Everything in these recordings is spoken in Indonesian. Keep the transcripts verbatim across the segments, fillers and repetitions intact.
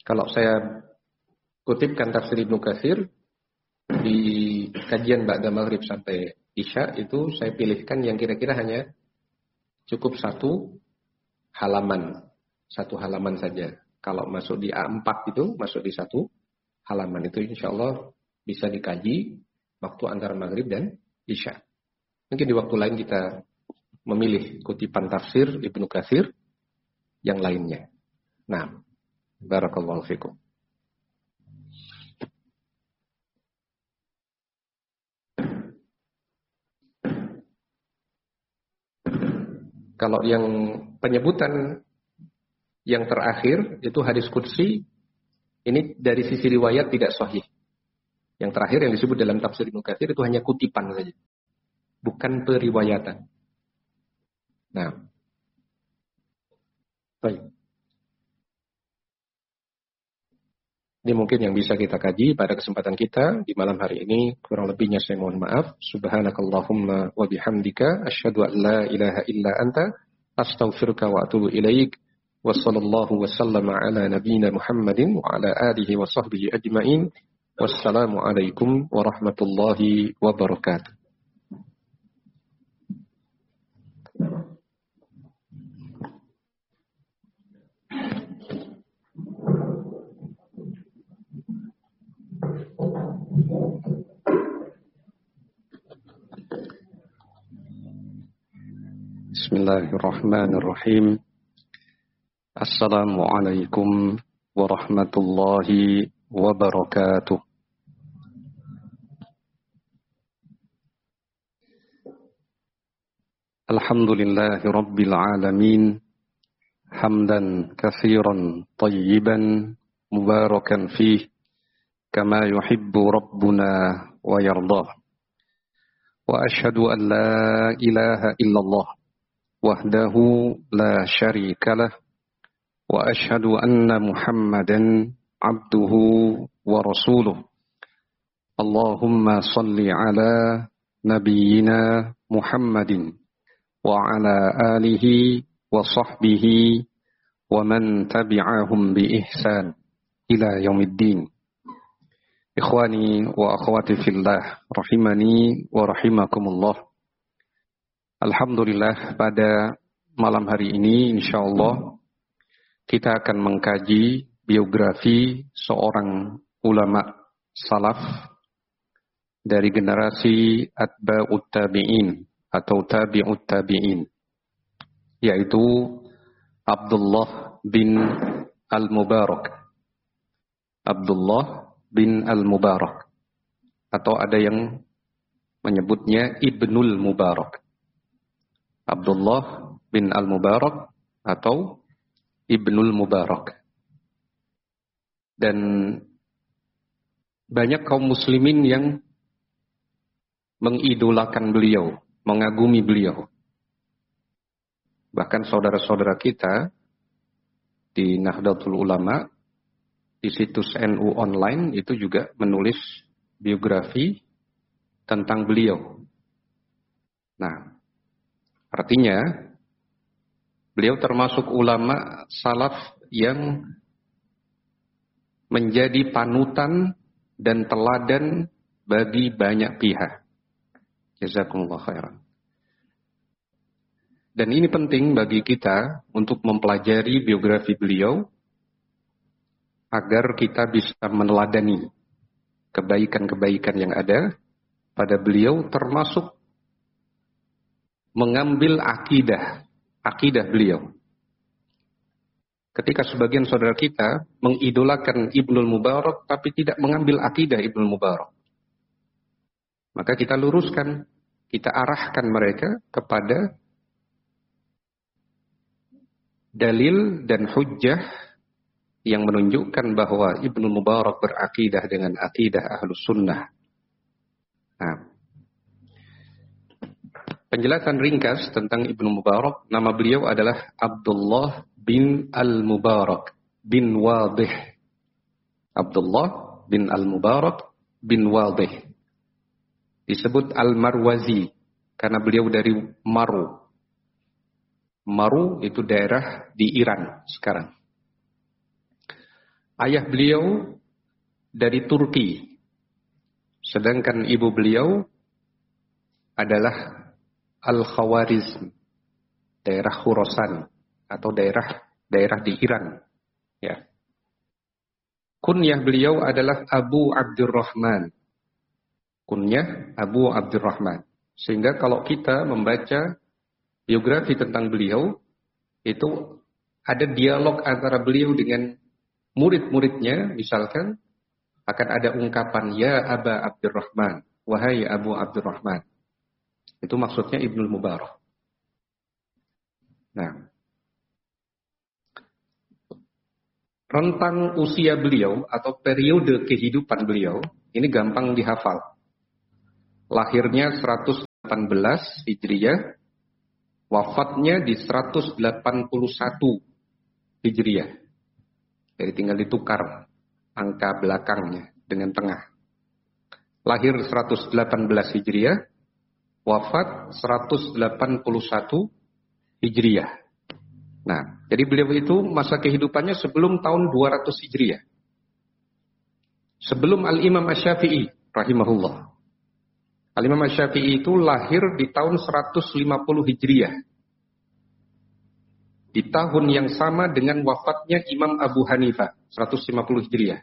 Kalau saya kutipkan tafsir Ibnu Katsir di kajian ba'da maghrib sampai isya, itu saya pilihkan yang kira-kira hanya cukup satu halaman. Satu halaman saja. Kalau masuk di A empat itu, masuk di satu halaman. Itu insya Allah bisa dikaji waktu antara maghrib dan isya. Mungkin di waktu lain kita memilih kutipan tafsir Ibnu Katsir yang lainnya. Nah, barakallahu fikum. Kalau yang penyebutan yang terakhir itu hadis qudsi, ini dari sisi riwayat tidak sahih. Yang terakhir yang disebut dalam tafsir Ibnu Katsir itu hanya kutipan saja, bukan periwayatan. Nah, baik. Ini mungkin yang bisa kita kaji pada kesempatan kita di malam hari ini. Kurang lebihnya saya mohon maaf. Subhanakallahumma wa bihamdika asyhadu an la ilaha illa anta astaghfiruka wa atubu ilaik. Wa sallallahu wa sallama ala nabiyyina Muhammadin wa ala alihi wa sahbihi ajmain. Wassalamu alaikum warahmatullahi wabarakatuh. Bismillahirrahmanirrahim. Assalamualaikum warahmatullahi wabarakatuh. Alhamdulillahi rabbil alamin. Hamdan katsiran tayyiban mubarakan fih kama yuhibbu rabbuna wa yardah. Wa ashhadu an la ilaha illallah wahdahu la syarika lah. Wa ashhadu anna Muhammadan abduhu wa rasuluh. Allahumma salli ala nabiyyina Muhammadin wa ala alihi wa sahbihi wa man tabi'ahum bi ihsan ila yaumiddin. Ikhwani wa akhwati fillah, rahimani wa rahimakumullah. Alhamdulillah, pada malam hari ini insyaallah kita akan mengkaji biografi seorang ulama salaf dari generasi atba'ut tabi'in atau tabi'ut tabi'in, yaitu Abdullah bin Al-Mubarak. Abdullah bin Al-Mubarak, atau ada yang menyebutnya Ibnul Mubarak. Abdullah bin Al-Mubarak atau Ibnul Mubarak. Dan banyak kaum muslimin yang mengidolakan beliau, mengagumi beliau. Bahkan saudara-saudara kita di Nahdlatul Ulama, di situs N U online itu juga menulis biografi tentang beliau. Nah, artinya beliau termasuk ulama salaf yang menjadi panutan dan teladan bagi banyak pihak. Jazakumullah khairan. Dan ini penting bagi kita untuk mempelajari biografi beliau agar kita bisa meneladani kebaikan-kebaikan yang ada pada beliau, termasuk mengambil akidah, akidah beliau. Ketika sebagian saudara kita mengidolakan Ibnul Mubarak tapi tidak mengambil akidah Ibnul Mubarak, maka kita luruskan, kita arahkan mereka kepada dalil dan hujjah yang menunjukkan bahwa Ibnu Mubarak berakidah dengan akidah Ahlus Sunnah. Nah, penjelasan ringkas tentang Ibnu Mubarak, nama beliau adalah Abdullah bin Al-Mubarak bin Wadih. Abdullah bin Al-Mubarak bin Wadih. Disebut Al-Marwazi karena beliau dari Maru. Maru itu daerah di Iran sekarang. ayah beliau dari Turki, sedangkan ibu beliau adalah Al-Khawarizm, daerah Khurasan atau daerah daerah di Iran. Ya. Kunyah beliau adalah Abu Abdurrahman. Kunyah Abu Abdurrahman. Sehingga kalau kita membaca biografi tentang beliau, itu ada dialog antara beliau dengan murid-muridnya, misalkan akan ada ungkapan ya Aba Abdurrahman, wahai Abu Abdurrahman. Itu maksudnya Ibnul Mubarak. Nah, rentang usia beliau atau periode kehidupan beliau ini gampang dihafal. Lahirnya seratus delapan belas Hijriah, wafatnya di seratus delapan puluh satu Hijriah. Jadi tinggal ditukar angka belakangnya dengan tengah. Lahir seratus delapan belas Hijriah, wafat seratus delapan puluh satu Hijriah. Nah, jadi beliau itu masa kehidupannya sebelum tahun dua ratus Hijriah. Sebelum Al-Imam Asy-Syafi'i rahimahullah. Al-Imam Asy-Syafi'i itu lahir di tahun seratus lima puluh Hijriah. Di tahun yang sama dengan wafatnya Imam Abu Hanifah, seratus lima puluh Hijriah.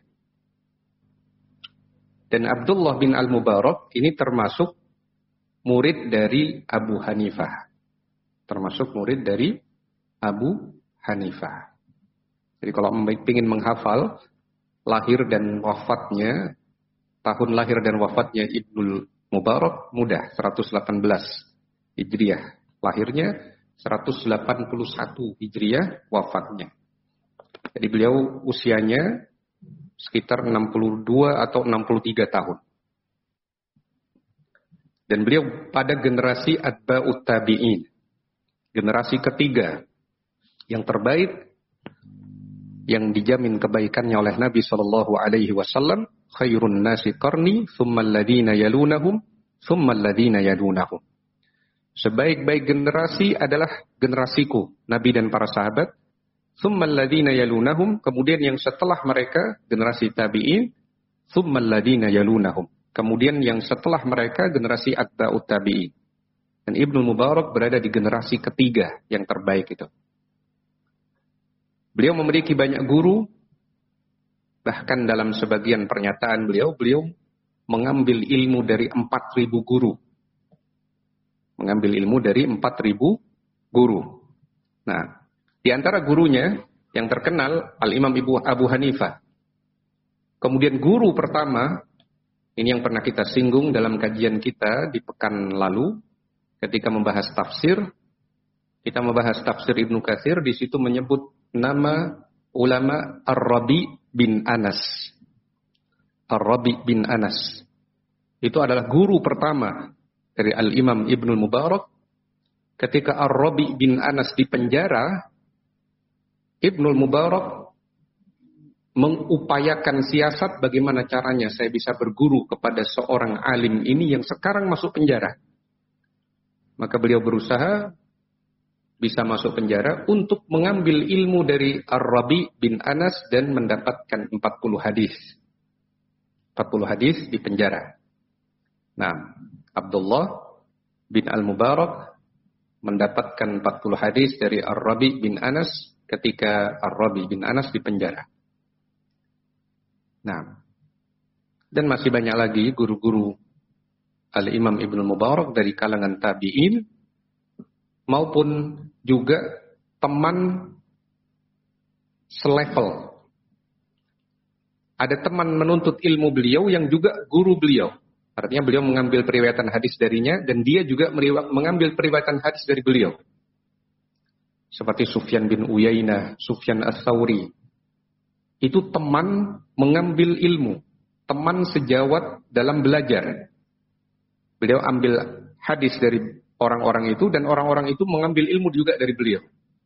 Dan Abdullah bin Al-Mubarak ini termasuk murid dari Abu Hanifah. Termasuk murid dari Abu Hanifah. Jadi kalau ingin menghafal lahir dan wafatnya, tahun lahir dan wafatnya Ibnul Mubarak mudah, seratus delapan belas Hijriah. Lahirnya seratus delapan puluh satu Hijriah, wafatnya. Jadi beliau usianya sekitar enam puluh dua atau enam puluh tiga tahun. Dan beliau pada generasi Atba'ut Tabi'in. Generasi ketiga yang terbaik, yang dijamin kebaikannya oleh Nabi Shallallahu Alaihi Wasallam. Khairun nasi qarni, thumma alladhina yalunahum, thumma alladhina yalunahum. Sebaik-baik generasi adalah generasiku, Nabi dan para sahabat. Thumma alladhina yalunahum, kemudian yang setelah mereka generasi tabi'in. Thumma alladhina yalunahum, kemudian yang setelah mereka generasi atba'ut tabi'in. Dan Ibnu Mubarak berada di generasi ketiga yang terbaik itu. Beliau memiliki banyak guru. Bahkan dalam sebagian pernyataan beliau, beliau mengambil ilmu dari empat ribu guru. Mengambil ilmu dari empat ribu guru. Nah, di antara gurunya yang terkenal Al-Imam Ibu Abu Hanifah. Kemudian guru pertama, ini yang pernah kita singgung dalam kajian kita di pekan lalu, ketika membahas tafsir, kita membahas tafsir Ibnu Katsir, di situ menyebut nama ulama Ar-Rabi bin Anas. Ar-Rabi bin Anas. Itu adalah guru pertama dari Al-Imam Ibnul Mubarak. Ketika Ar-Rabi bin Anas di penjara, Ibnul Mubarak mengupayakan siasat bagaimana caranya saya bisa berguru kepada seorang alim ini yang sekarang masuk penjara. Maka beliau berusaha bisa masuk penjara untuk mengambil ilmu dari Ar-Rabi bin Anas dan mendapatkan empat puluh hadis. empat puluh hadis di penjara. Nah, Abdullah bin Al-Mubarak mendapatkan empat puluh hadis dari Ar-Rabi bin Anas ketika Ar-Rabi bin Anas di penjara. Nah, dan masih banyak lagi guru-guru Al-Imam Ibnu Mubarak dari kalangan tabi'in maupun juga teman selevel. Ada teman menuntut ilmu beliau yang juga guru beliau. Artinya beliau mengambil periwayatan hadis darinya dan dia juga mengambil periwayatan hadis dari beliau. Seperti Sufyan bin Uyainah, Sufyan Ats-Tsauri. Itu teman mengambil ilmu, teman sejawat dalam belajar. Beliau ambil hadis dari orang-orang itu dan orang-orang itu mengambil ilmu juga dari beliau.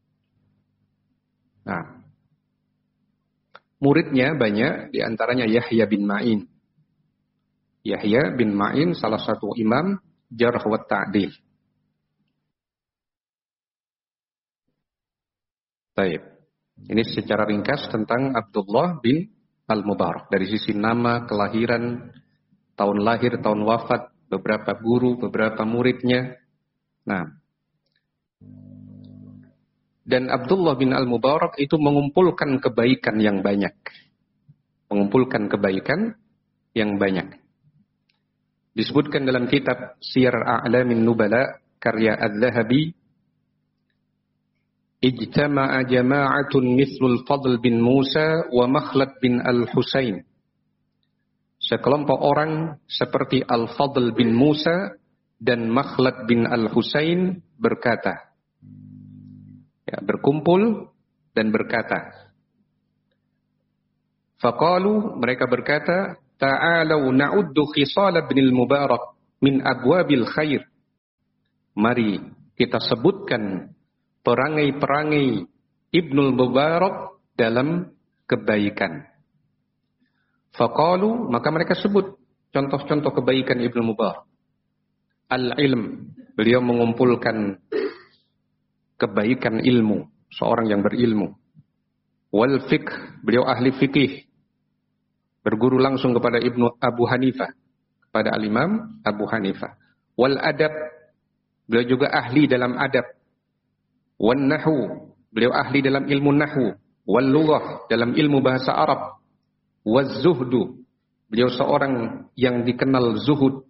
Nah, muridnya banyak, diantaranya Yahya bin Ma'in. Yahya bin Ma'in salah satu imam Jarh wa Ta'dil. Baik. Ini secara ringkas tentang Abdullah bin Al-Mubarak. Dari sisi nama, kelahiran, tahun lahir, tahun wafat, beberapa guru, beberapa muridnya. Nah, dan Abdullah bin Al-Mubarak itu mengumpulkan kebaikan yang banyak. Mengumpulkan kebaikan yang banyak. Disebutkan dalam kitab Siyar A'lamin Nubala, karya Adz-Dzahabi, ijtama'a jama'atun mithlul Fadl bin Musa wa Makhlad bin Al-Husain. Sekelompok orang seperti Al-Fadl bin Musa dan Makhlad bin Al-Husain berkata, ya, berkumpul dan berkata, faqalu, mereka berkata, ta'alau na'uddu khisal ibn al-Mubarak min abwabil khair. Mari kita sebutkan perangai-perangai Ibnul Mubarak dalam kebaikan. Faqalu, maka mereka sebut contoh-contoh kebaikan Ibnul Mubarak. Al-ilm, beliau mengumpulkan kebaikan ilmu, seorang yang berilmu. Wal fiqh, beliau ahli fikih, berguru langsung kepada Ibnu Abu Hanifah, kepada Al-Imam Abu Hanifah. Wal adab, beliau juga ahli dalam adab. Wan nahu, beliau ahli dalam ilmu nahu. Wal lughah, dalam ilmu bahasa Arab. Waz zuhdu, beliau seorang yang dikenal zuhud.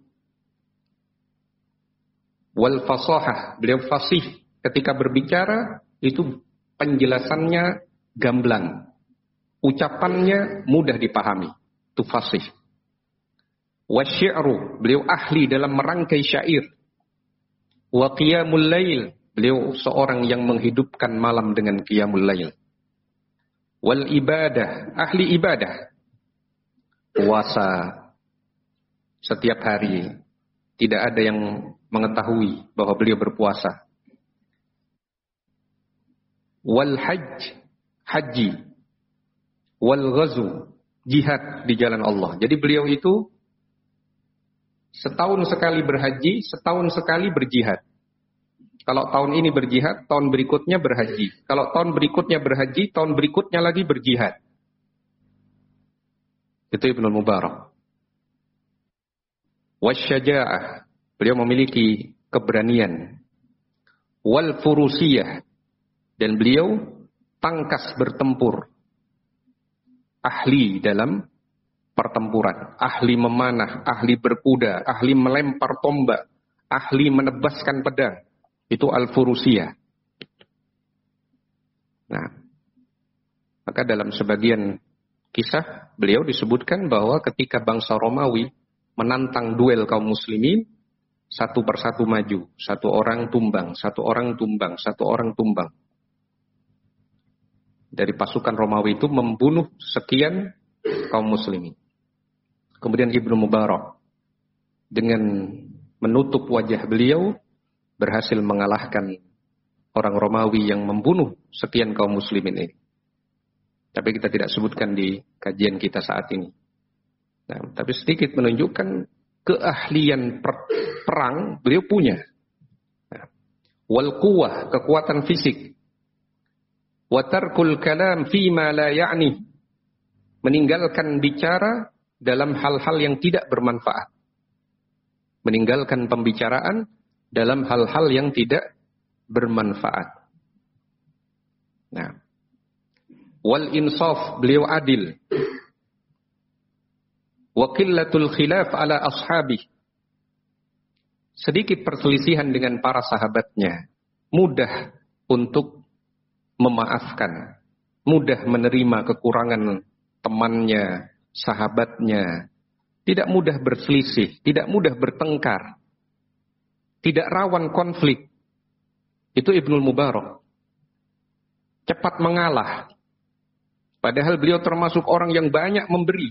Wal fasahah, beliau fasih, ketika berbicara itu penjelasannya gamblang, ucapannya mudah dipahami, itu fasih. Wasyi'ru, beliau ahli dalam merangkai syair. Wa qiyamul lail, beliau seorang yang menghidupkan malam dengan qiyamul lail. Wal ibadah, ahli ibadah, puasa setiap hari, tidak ada yang mengetahui bahwa beliau berpuasa. Wal hajj, haji. Wal ghazu, jihad di jalan Allah. Jadi beliau itu setahun sekali berhaji, setahun sekali berjihad. Kalau tahun ini berjihad, tahun berikutnya berhaji. Kalau tahun berikutnya berhaji, tahun berikutnya lagi berjihad. Itu Ibnul Mubarak. Wasyaja'ah, beliau memiliki keberanian. Wal furusiyah, dan beliau tangkas bertempur. Ahli dalam pertempuran, ahli memanah, ahli berkuda, ahli melempar tombak, ahli menebaskan pedang. Itu al-furusiyah. Nah, maka dalam sebagian kisah beliau disebutkan bahwa ketika bangsa Romawi menantang duel kaum muslimin, satu persatu maju, satu orang tumbang, satu orang tumbang, satu orang tumbang. Dari pasukan Romawi itu membunuh sekian kaum muslimin. Kemudian Ibnu Mubarak dengan menutup wajah beliau berhasil mengalahkan orang Romawi yang membunuh sekian kaum muslimin ini. Tapi kita tidak sebutkan di kajian kita saat ini. Nah, tapi sedikit menunjukkan keahlian per perang beliau punya. Nah, wal quwwah, kekuatan fisik. Wa tarkul kalam fima la ya'ni, meninggalkan bicara dalam hal-hal yang tidak bermanfaat. Meninggalkan pembicaraan dalam hal-hal yang tidak bermanfaat. Nah, wal insaf, beliau adil. Wa qillatul khilaf ala ashabih, sedikit perselisihan dengan para sahabatnya, mudah untuk memaafkan, mudah menerima kekurangan temannya, sahabatnya, tidak mudah berselisih, tidak mudah bertengkar, tidak rawan konflik. Itu Ibnul Mubarak. Cepat mengalah. Padahal beliau termasuk orang yang banyak memberi.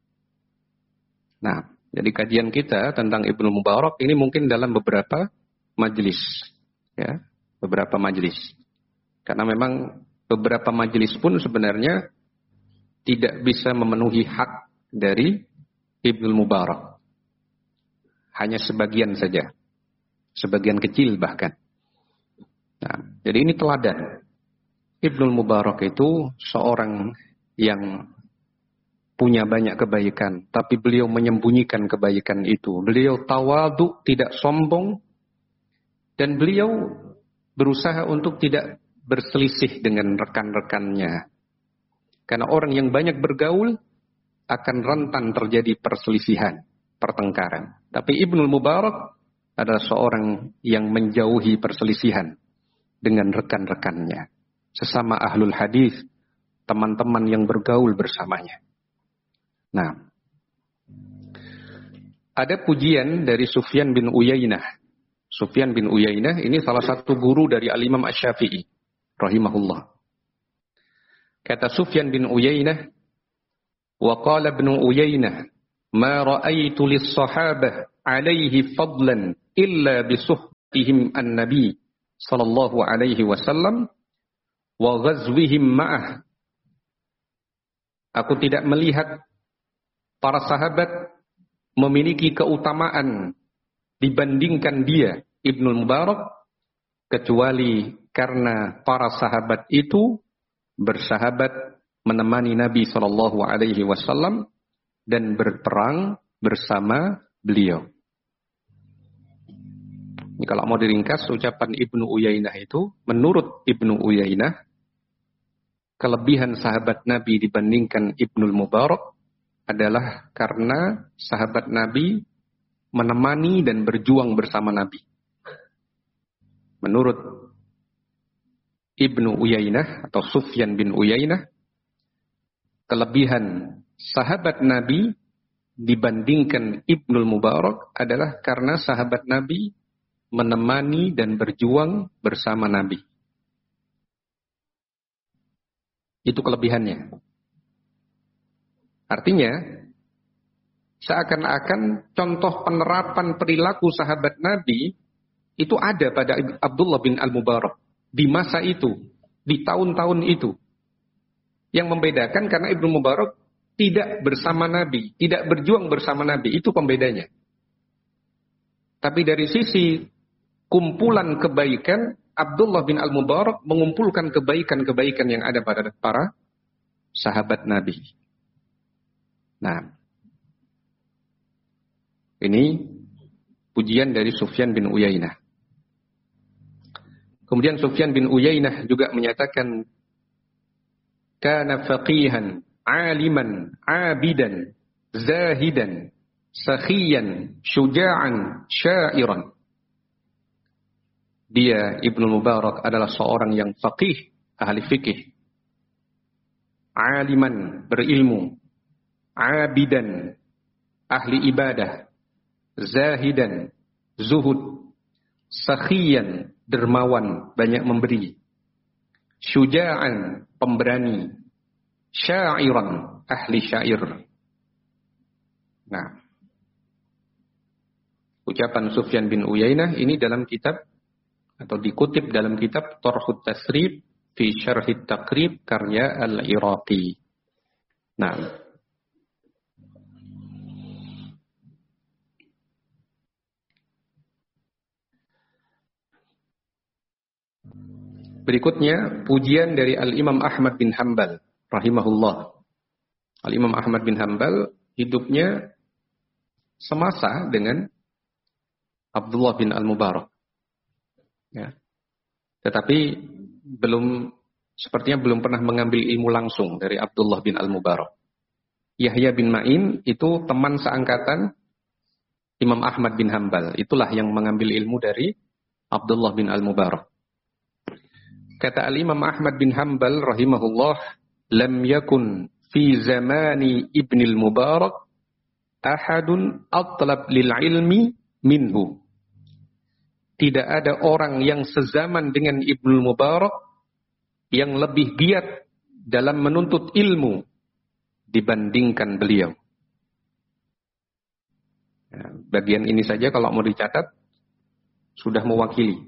Nah, jadi kajian kita tentang Ibnul Mubarak ini mungkin dalam beberapa majelis, ya, beberapa majelis. Karena memang beberapa majelis pun sebenarnya tidak bisa memenuhi hak dari Ibnul Mubarak. Hanya sebagian saja, sebagian kecil bahkan. Nah, jadi ini teladan. Ibnul Mubarak itu seorang yang punya banyak kebaikan, tapi beliau menyembunyikan kebaikan itu. Beliau tawadhu, tidak sombong, dan beliau berusaha untuk tidak berselisih dengan rekan-rekannya. Karena orang yang banyak bergaul akan rentan terjadi perselisihan, pertengkaran. Tapi Ibnul Mubarak adalah seorang yang menjauhi perselisihan dengan rekan-rekannya. Sesama ahlul hadis, teman-teman yang bergaul bersamanya. Nah, ada pujian dari Sufyan bin Uyainah. Sufyan bin Uyainah ini salah satu guru dari Al-Imam Asy-Syafi'i rahimahullah. Kata Sufyan bin Uyainah, wa qala ibn Uyainah, ma ra'aitu lis-sahabah alaihi fadlan illa bi suhbatihim an-nabi sallallahu alaihi wasallam wa ghazwihim ma'ah. Aku tidak melihat para sahabat memiliki keutamaan dibandingkan dia, Ibnul Mubarak, kecuali karena para sahabat itu bersahabat menemani Nabi sallallahu alaihi wasallam dan berperang bersama beliau. Ini kalau mau diringkas ucapan Ibnu Uyainah itu, menurut Ibnu Uyainah, kelebihan sahabat Nabi dibandingkan Ibnul Mubarak adalah karena sahabat Nabi menemani dan berjuang bersama Nabi. Menurut Ibnu Uyainah atau Sufyan bin Uyainah, kelebihan sahabat Nabi dibandingkan Ibnul Mubarak adalah karena sahabat Nabi menemani dan berjuang bersama Nabi. Itu kelebihannya. Artinya, seakan-akan contoh penerapan perilaku sahabat Nabi itu ada pada Abdullah bin Al-Mubarak di masa itu, di tahun-tahun itu. Yang membedakan karena Ibnu Mubarak tidak bersama Nabi, tidak berjuang bersama Nabi, itu pembedanya. Tapi dari sisi kumpulan kebaikan, Abdullah bin Al-Mubarak mengumpulkan kebaikan-kebaikan yang ada pada para sahabat Nabi. Nah, ini pujian dari Sufyan bin Uyainah. Kemudian Sufyan bin Uyainah juga menyatakan, kana faqihan, aliman, abidan, zahidan, sakhiyan, syuja'an, syairan. Dia Ibnu Mubarak adalah seorang yang faqih, ahli fikih, aliman, berilmu, abidan, ahli ibadah, zahidan, zuhud, sakhiyan, dermawan, banyak memberi, syuja'an, pemberani, syairan, ahli syair. Nah, ucapan Sufyan bin Uyainah ini dalam kitab atau dikutip dalam kitab Tarhut Tasrib fi Syarhit Taqrib karya Al-Iraqi. Nah, berikutnya pujian dari Al-Imam Ahmad bin Hanbal rahimahullah. Al-Imam Ahmad bin Hanbal hidupnya semasa dengan Abdullah bin Al-Mubarak. Ya. Tetapi belum sepertinya belum pernah mengambil ilmu langsung dari Abdullah bin Al-Mubarak. Yahya bin Ma'in itu teman seangkatan Imam Ahmad bin Hanbal. Itulah yang mengambil ilmu dari Abdullah bin Al-Mubarak. Kata Al-Imam Ahmad bin Hanbal rahimahullah, lam yakun fi zamani Ibnil Mubarak ahadun atlab lil ilmi minhu. Tidak ada orang yang sezaman dengan Ibnul Mubarak yang lebih giat dalam menuntut ilmu dibandingkan beliau. Ya, bagian ini saja kalau mau dicatat sudah mewakili.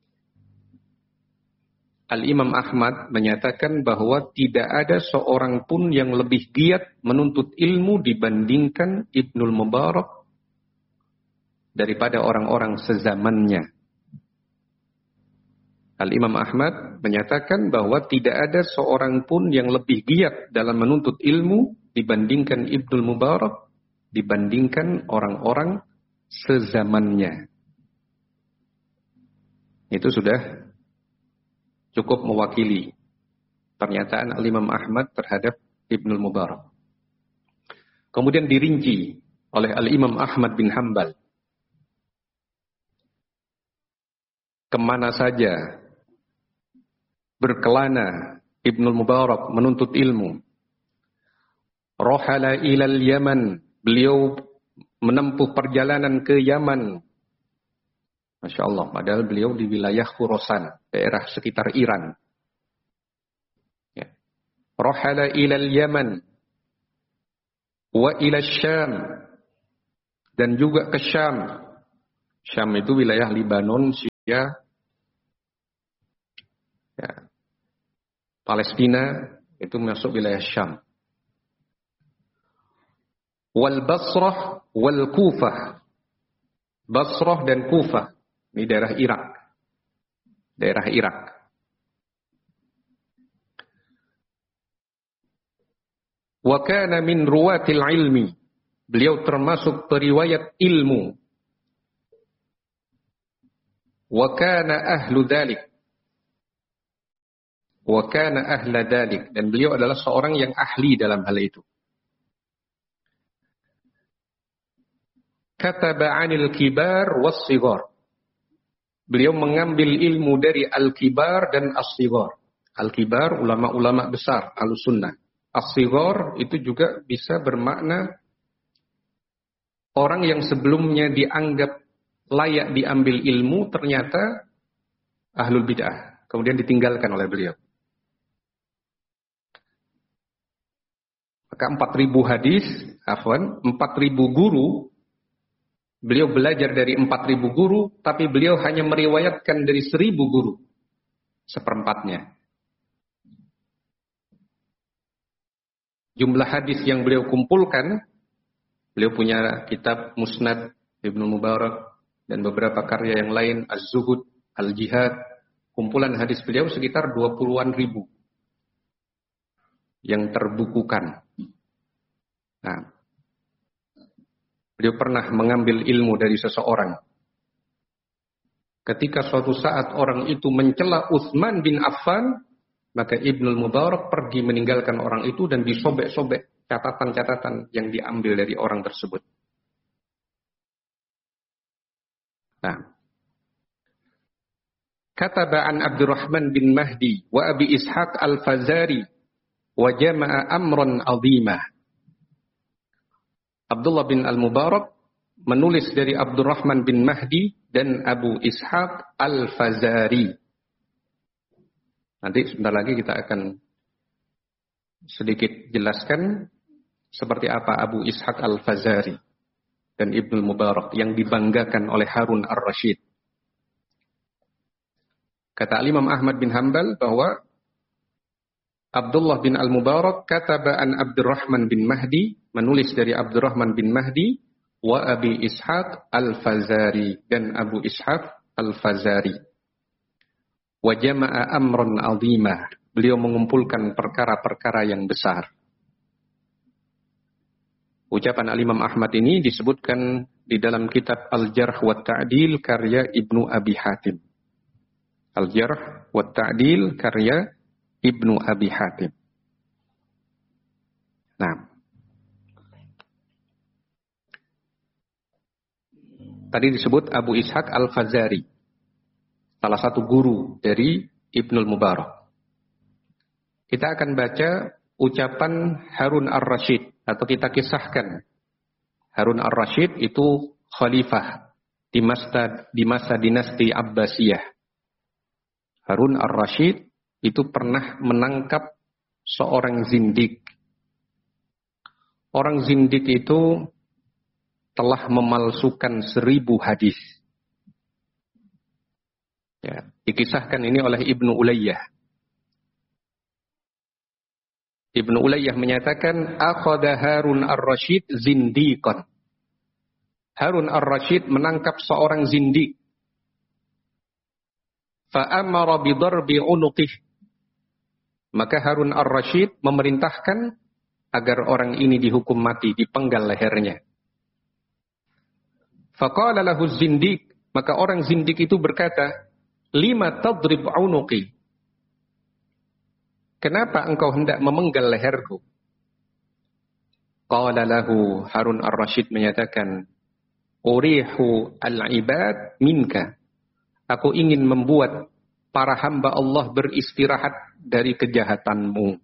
Al-Imam Ahmad menyatakan bahwa tidak ada seorang pun yang lebih giat menuntut ilmu dibandingkan Ibnul Mubarak daripada orang-orang sezamannya. Al-Imam Ahmad menyatakan bahwa tidak ada seorang pun yang lebih giat dalam menuntut ilmu dibandingkan Ibnul Mubarak, dibandingkan orang-orang sezamannya. Itu sudah cukup mewakili pernyataan Al-Imam Ahmad terhadap Ibnul Mubarak. Kemudian dirinci oleh Al-Imam Ahmad bin Hanbal. Kemana saja berkelana Ibnul Mubarak menuntut ilmu. Rohala ilal Yaman, beliau menempuh perjalanan ke Yaman. Masya Allah, padahal beliau di wilayah Khurasan, daerah sekitar Iran. Ya. Rohala ilal Yaman, wa ilal Syam, dan juga ke Syam. Syam itu wilayah Libanon, Syria, ya. Palestina itu masuk wilayah Syam. Wal Basrah wal Kufah. Basrah dan Kufah. Ini daerah Irak. Daerah Irak. Wa kana min ruwatil ilmi. Beliau termasuk periwayat ilmu. Wa kana ahlu dzalik. Wa kana ahla dzalik, dan beliau adalah seorang yang ahli dalam hal itu. Kataba 'anil kibar was-shighar. Beliau mengambil ilmu dari al-kibar dan as-shighar. Al-kibar ulama-ulama besar Ahlussunnah. As-shighar itu juga bisa bermakna orang yang sebelumnya dianggap layak diambil ilmu ternyata ahlul bid'ah, kemudian ditinggalkan oleh beliau. Maka empat ribu hadis, afwan, empat ribu guru, beliau belajar dari empat ribu guru, tapi beliau hanya meriwayatkan dari seribu guru, seperempatnya. Jumlah hadis yang beliau kumpulkan, beliau punya kitab Musnad Ibnu Mubarak, dan beberapa karya yang lain, Az-Zuhud, Al-Jihad, kumpulan hadis beliau sekitar dua puluhan ribu yang terbukukan. Nah, beliau pernah mengambil ilmu dari seseorang. Ketika suatu saat orang itu mencela Utsman bin Affan, maka Ibnul Mubarak pergi meninggalkan orang itu dan disobek-sobek catatan-catatan yang diambil dari orang tersebut. Nah, kataba an Abdurrahman bin Mahdi wa Abi Ishaq al-Fazari wa jama'a amran 'azimah. Abdullah bin Al-Mubarak menulis dari Abdurrahman bin Mahdi dan Abu Ishaq al-Fazari. Nanti sebentar lagi kita akan sedikit jelaskan seperti apa Abu Ishaq al-Fazari dan Ibnul Mubarak yang dibanggakan oleh Harun ar-Rasyid. Kata Imam Ahmad bin Hanbal bahwa Abdullah bin Al-Mubarak kataba an Abdurrahman bin Mahdi, menulis dari Abdurrahman bin Mahdi, wa Abi Ishaq al-Fazari, dan Abu Ishaq al-Fazari. Wa jama'a amran 'azimah, beliau mengumpulkan perkara-perkara yang besar. Ucapan Al-Imam Ahmad ini disebutkan di dalam kitab Al-Jarh wa Ta'dil karya Ibnu Abi Hatim. Al-Jarh wa Ta'dil karya Ibnu Abi Hatim. Nah, tadi disebut Abu Ishaq al-Fazari, salah satu guru dari Ibnul Mubarak. Kita akan baca ucapan Harun ar-Rasyid, atau kita kisahkan. Harun ar-Rasyid itu khalifah di masa, di masa dinasti Abbasiyah. Harun ar-Rasyid itu pernah menangkap seorang zindik. Orang zindik itu telah memalsukan seribu hadis. Ya, dikisahkan ini oleh Ibnu Ulayyah. Ibnu Ulayyah menyatakan, akhadha Harun ar-Rasyid zindiqan. Harun ar-Rasyid menangkap seorang zindik. Fa'amara bidarbi unuqih. Maka Harun ar-Rasyid memerintahkan agar orang ini dihukum mati, dipenggal lehernya. Faqala lahu zindiq, maka orang zindik itu berkata, lima tadrib unuqi. Kenapa engkau hendak memenggal leherku? Qala lahu, Harun ar-Rasyid menyatakan, urihu al-ibad minka. Aku ingin membuat para hamba Allah beristirahat dari kejahatanmu.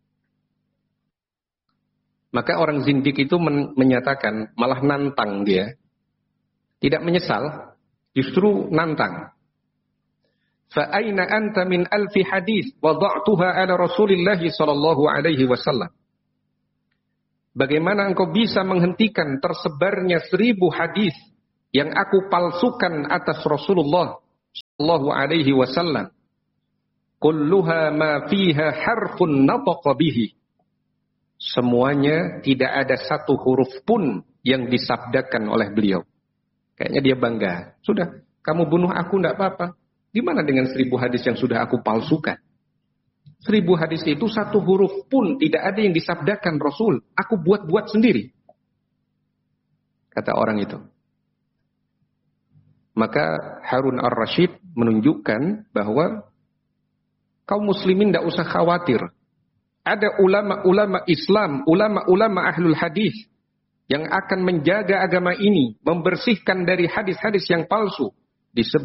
Maka orang zindik itu men- menyatakan, malah nantang dia. Tidak menyesal, justru nantang. Fa aina anta min alfi hadis wada'tuha ala Rasulillah sallallahu alaihi wasallam. Bagaimana engkau bisa menghentikan tersebarnya seribu hadis yang aku palsukan atas Rasulullah sallallahu alaihi wasallam? Kulluha ma fiha harfun nataqa bihi. Semuanya tidak ada satu huruf pun yang disabdakan oleh beliau. Kayaknya dia bangga. Sudah, kamu bunuh aku tidak apa-apa. Gimana dengan seribu hadis yang sudah aku palsukan? Seribu hadis itu satu huruf pun tidak ada yang disabdakan Rasul. Aku buat-buat sendiri. Kata orang itu. Maka Harun ar-Rasyid menunjukkan bahwa kaum muslimin tidak usah khawatir. Ada ulama-ulama Islam, ulama-ulama ahlul hadis yang akan menjaga agama ini, membersihkan dari hadis-hadis yang palsu. Disebut